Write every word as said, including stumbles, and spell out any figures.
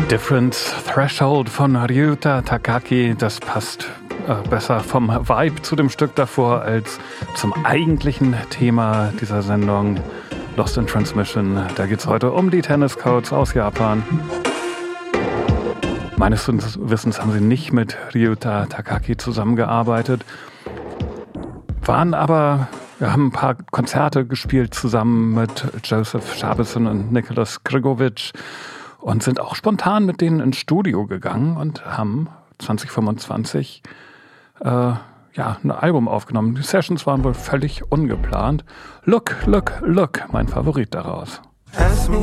Different Threshold von Ryuta Takaki, das passt äh, besser vom Vibe zu dem Stück davor als zum eigentlichen Thema dieser Sendung, Lost in Transmission. Da geht es heute um die Tennis Codes aus Japan. Meines Wissens haben sie nicht mit Ryuta Takaki zusammengearbeitet, waren aber, wir haben ein paar Konzerte gespielt zusammen mit Joseph Shabason und Nicholas Grigovic und sind auch spontan mit denen ins Studio gegangen und haben zwanzig fünfundzwanzig äh, ja, ein Album aufgenommen. Die Sessions waren wohl völlig ungeplant. Look, Look, Look, mein Favorit daraus. Ask me